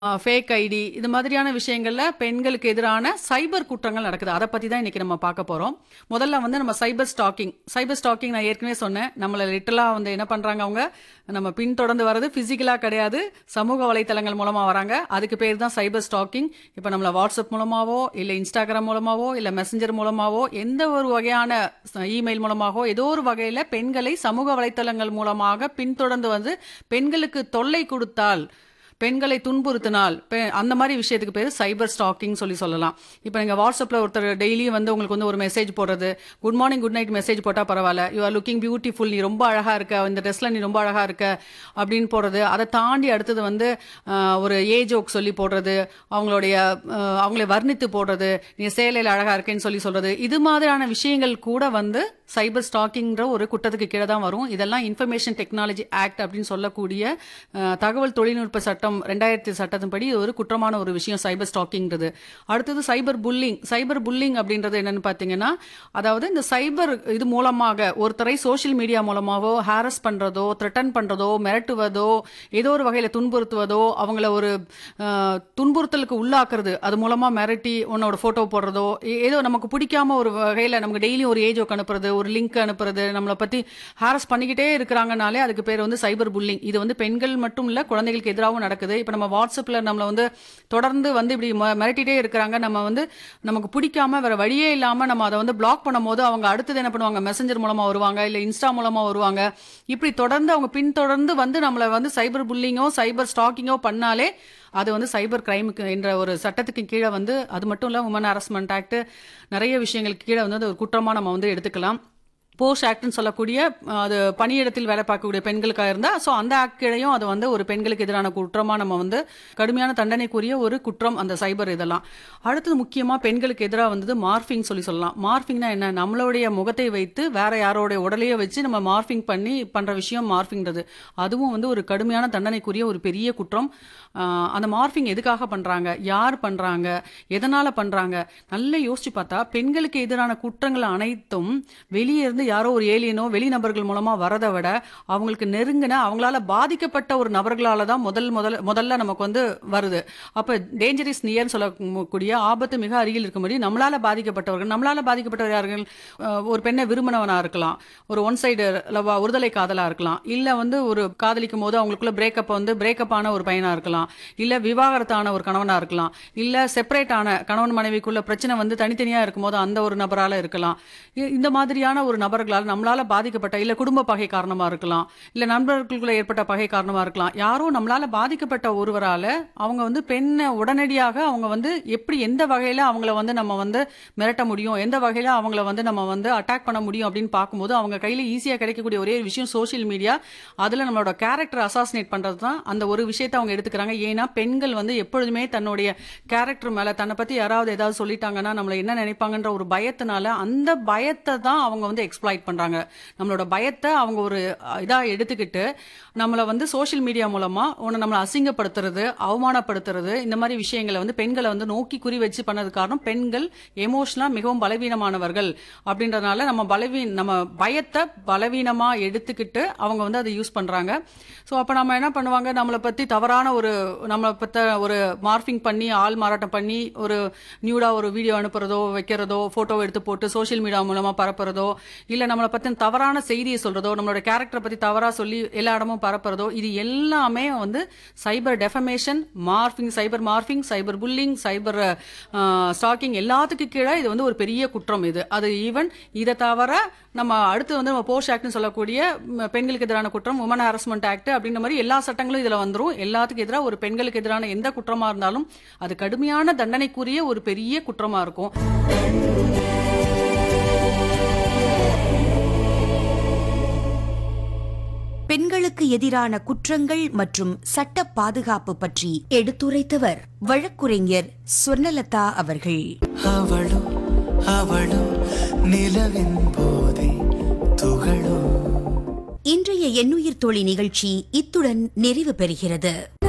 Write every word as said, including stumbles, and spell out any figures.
Fake ID இது மாதிரியான விஷயங்கள்ல பெண்களுக்கு எதிரான சைபர் குற்றங்கள் நடக்குது. அதை பத்தி தான் இன்னைக்கு நம்ம பார்க்க போறோம். முதல்ல வந்து நம்ம சைபர் ஸ்டாக்கிங் சைபர் ஸ்டாக்கிங் நான் ஏற்கனவே சொன்னேன். நம்மள லிட்டலா வந்து என்ன பண்றாங்க, அவங்க நம்ம பின்தொடர்ந்து வர்றது பிசிக்கலா கிடையாது, சமூக வலைத்தளங்கள் மூலமா வராங்க. அதுக்கு பேர் தான் சைபர் ஸ்டாக்கிங். இப்ப நம்மள வாட்ஸ்அப் மூலமாவோ இல்ல இன்ஸ்டாகிராம் மூலமாவோ இல்ல மெசஞ்சர் மூலமாவோ எந்த ஒரு வகையான இமெயில் மூலமாகவோ ஏதோ ஒரு வகையில பெண்களை சமூக வலைத்தளங்கள் மூலமாக பின்தொடர்ந்து வந்து பெண்களுக்கு தொல்லை கொடுத்தால், பெண்களை துன்புறுத்தினால், அந்த மாதிரி விஷயத்துக்கு பேர் சைபர் ஸ்டாக்கிங் சொல்லி சொல்லலாம். இப்போ நீங்கள் வாட்ஸ்அப்பில் ஒருத்தர் டெய்லி வந்து உங்களுக்கு வந்து ஒரு மெசேஜ் போடுறது, good morning good night message போட்டால் பரவாயில்ல, யூ ஆர் லுக்கிங் பியூட்டிஃபுல், நீ ரொம்ப அழகாக இருக்க, இந்த ட்ரெஸ்ல நீ ரொம்ப அழகாக இருக்க அப்படின்னு போடுறது. அதை தாண்டி அடுத்தது வந்து ஒரு ஏ ஜோக் சொல்லி போடுறது, அவங்களுடைய அவங்களை வர்ணித்து போடுறது, நீ சேலையில் அழகாக இருக்கேன்னு சொல்லி சொல்றது. இது மாதிரியான விஷயங்கள் கூட வந்து சைபர் ஸ்டாக்கிங்கிற ஒரு குற்றத்துக்கு கீழே தான் வரும். இதெல்லாம் இன்ஃபர்மேஷன் டெக்னாலஜி ஆக்ட் அப்படின்னு சொல்லக்கூடிய தகவல் தொழில்நுட்ப சட்டம் ரெண்டாயிரத்தி சட்டத்தின்படி ஒரு குற்றமான ஒரு விஷயம் சைபர் ஸ்டாக்கிங்கிறது. அடுத்தது சைபர் புல்லிங். சைபர் புல்லிங் அப்படின்றது என்னன்னு பாத்தீங்கன்னா, அதாவது இந்த சைபர் இது மூலமாக ஒருத்தரை சோசியல் மீடியா மூலமாவோ ஹாரஸ் பண்றதோ, த்ரெட்டன் பண்றதோ, மிரட்டுவதோ, ஏதோ ஒரு வகையில துன்புறுத்துவதோ, அவங்கள ஒரு துன்புறுத்தலுக்கு உள்ளாக்குறது, அது மூலமா மிரட்டி உன்னோட போட்டோ போடுறதோ, ஏதோ நமக்கு பிடிக்காம ஒரு வகையில நமக்கு டெய்லி ஒரு ஏஜோக்கு அனுப்புறது, ஒரு லிங்க் அனுப்புறது, நம்மளை பத்தி ஹாரஸ் பண்ணிக்கிட்டே இருக்கிறாங்கனாலே அதுக்கு பேர் வந்து சைபர் புல்லிங். இது வந்து பெண்கள் மட்டும் இல்ல, குழந்தைகளுக்கு எதிராகவும் நடக்குது. இப்ப நம்ம வாட்ஸ்அப்ல நம்மள வந்து தொடர்ந்து வந்து இப்படி மிரட்டிட்டே இருக்கிறாங்க, நம்ம வந்து நமக்கு பிடிக்காம வேற வழியே இல்லாம நம்ம அதை வந்து பிளாக் பண்ணும் போது அவங்க அடுத்தது என்ன பண்ணுவாங்க, மெசஞ்சர் மூலமா வருவாங்க, இல்ல இன்ஸ்டா மூலமா வருவாங்க. இப்படி தொடர்ந்து அவங்க பின்தொடர்ந்து வந்து நம்மள வந்து சைபர் புல்லிங்கோ சைபர் ஸ்டாக்கிங்கோ பண்ணாலே அது வந்து சைபர் கிரைமுக்கு என்ற ஒரு சட்டத்துக்கு கீழே வந்து, அது மட்டும் இல்ல உமன் ஹராஸ்மெண்ட் ஆக்ட், நிறைய விஷயங்களுக்கு கீழே வந்து ஒரு குற்றமா நம்ம வந்து எடுத்துக்கலாம். போஸ்ட் ஆக்ட்னு சொல்லக்கூடிய அது பணியிடத்தில் வேலை பார்க்கக்கூடிய பெண்களுக்காக இருந்தா, ஸோ அந்த ஆக்ட் கீழையும் அது வந்து ஒரு பெண்களுக்கு எதிரான குற்றமா நம்ம வந்து கடுமையான தண்டனைக்குரிய ஒரு குற்றம் அந்த சைபர். இதெல்லாம் அடுத்தது முக்கியமா பெண்களுக்கு எதிராக வந்தது மார்பிங் சொல்லி சொல்லலாம். மார்பிங்னா என்ன, நம்மளுடைய முகத்தை வைத்து வேற யாரோடைய உடலையே வச்சு நம்ம மார்பிங் பண்ணி பண்ற விஷயம் மார்பிங்கிறது. அதுவும் வந்து ஒரு கடுமையான தண்டனைக்குரிய ஒரு பெரிய குற்றம். அந்த மார்பிங் எதுக்காக பண்றாங்க, யார் பண்றாங்க, எதனால பண்றாங்க, நல்லா யோசிச்சு பார்த்தா பெண்களுக்கு எதிரான குற்றங்கள் அனைத்தும் வெளியே இருந்து யாரோ ஒரு ஏலியனோ வெளிநபர்கள் மூலமா வரதை விட அவங்களுக்கு நெருங்கின, அவங்களால பாதிக்கப்பட்ட ஒரு நபர்களால தான் முதல் முதல் முதல்ல நமக்கு வந்து வருது. அப்ப டேஞ்சரஸ் நியர் சொல்லக்கூடிய ஆபத்து மிக அருகில் இருக்கும்படி நம்மளால பாதிக்கப்பட்டவர்கள், நம்மளால பாதிக்கப்பட்டவர் யார்கள், ஒரு பெண்ணை விரும்பினவனா இருக்கலாம், ஒரு ஒன் சைடு லவ்வா ஒருதலை காதலா இருக்கலாம், இல்ல வந்து ஒரு காதலிக்கும் போது அவங்களுக்குள்ள பிரேக்கப் வந்து பிரேக்கப் ஆன ஒரு பையனா இருக்கலாம், இல்ல விவாகரத்தான ஒரு கணவனா இருக்கலாம், இல்ல செப்பரேட் ஆன கணவன் மனைவிக்குள்ள பிரச்சனை வந்து தனித்தனியா இருக்கும்போது அந்த ஒரு நபரால இருக்கலாம். இந்த மாதிரியான ஒரு நபர்களால் நம்மளால பாதிக்கப்பட்ட, இல்ல குடும்ப பகை காரணமா இருக்கலாம், இல்ல நண்பர்களுக்குள்ள ஏற்பட்ட பகை காரணமா இருக்கலாம், யாரோ நம்மளால பாதிக்கப்பட்ட ஒருவரால அவங்க வந்து பெண்ணை உடனடியாக அவங்க வந்து எப்படி எந்த வகையில அவங்கள வந்து நம்ம வந்து மிரட்ட முடியும், எந்த வகையில அவங்கள வந்து நம்ம வந்து அட்டாக் பண்ண முடியும் அப்படின்னு பார்க்கும்போது அவங்க கையில ஈஸியா கிடைக்கக்கூடிய ஒரே விஷயம் சோசியல் மீடியா. அதுல நம்மளோட கேரக்டர் அசாசினேட் பண்றது தான் அந்த ஒரு விஷயத்தை அவங்க எடுத்துக்கிறாங்க. ஏன்னா பெண்கள் வந்து எப்பொழுதுமே தன்னுடைய கேரக்டர் மேல, தன்னை பத்தி யாராவது ஏதாவது சொல்லிட்டாங்கன்னா நம்மள என்ன நினைப்பாங்கன்ற ஒரு பயத்தினால, அந்த பயத்தை தான் அவங்க வந்து எக்ஸ்ப்ளாய்ட் பண்றாங்க. நம்மளோட பயத்தை அவங்க ஒரு இதா எடுத்துக்கிட்டு நம்மள வந்து சோசியல் மீடியா மூலமா ஒன்னு நம்மளை அசிங்கப்படுத்துறது, அவமானப்படுத்துறது, இந்த மாதிரி விஷயங்களை வந்து பெண்களை வந்து நோக்கி குறி வச்சு பண்ணது காரணம் பெண்கள் எமோஷனலா மிகவும் பலவீனமானவர்கள் அப்படின்றதுனால நம்ம பலவீன நம்ம பயத்தை பலவீனமா எடுத்துக்கிட்டு அவங்க வந்து அதை யூஸ் பண்றாங்க. ஸோ அப்ப நம்ம என்ன பண்ணுவாங்க, நம்மளை பத்தி தவறான ஒரு நம்மளை பத்த ஒரு மார்பிங் பண்ணி ஆள் மாறாட்டம் பண்ணி ஒரு நியூடா ஒரு வீடியோ அனுப்புறதோ வைக்கிறதோ போட்டோ எடுத்து போட்டு சோசியல் மீடியா மூலமா பரப்புறதோ, இல்ல நம்மளை பத்தி தவறான செய்தியை சொல்றதோ, நம்மளோட கேரக்டரை பத்தி தவறா சொல்லி எல்லா இடமும் பரப்புறதோ, இது எல்லாமே வந்து சைபர் டெஃபமேஷன், மார்பிங், சைபர் மார்பிங், சைபர் புல்லிங், சைபர் ஸ்டாக்கிங் எல்லாத்துக்கு கீழே இது வந்து ஒரு பெரிய குற்றம். இது அது ஈவன் இதை தவிர நம்ம அடுத்து வந்து நம்ம போஸ்ட் ஆக்ட்னு சொல்லக்கூடிய பெண்களுக்கு எதிரான குற்றம், உமன் ஹராஸ்மெண்ட் ஆக்ட் அப்படின்ற மாதிரி எல்லா சட்டங்களும் இதுல வந்துரும். எல்லாத்துக்கும் எதிராக ஒரு பெண்களுக்கு எதிரான எந்த குற்றமா இருந்தாலும் அது கடுமையான தண்டனைக்குரிய ஒரு பெரிய குற்றமா இருக்கும். பெண்களுக்கு எதிரான குற்றங்கள் மற்றும் சட்ட பாதுகாப்பு பற்றி எடுத்துரைத்தவர் வழக்குரைஞர் சுவர்ணலதா அவர்கள். அவளும் அவளும் நிலவின் போதே துகளும். இன்றைய எண்ணுயிர் தோழி நிகழ்ச்சி இத்துடன் நிறைவு பெறுகிறது.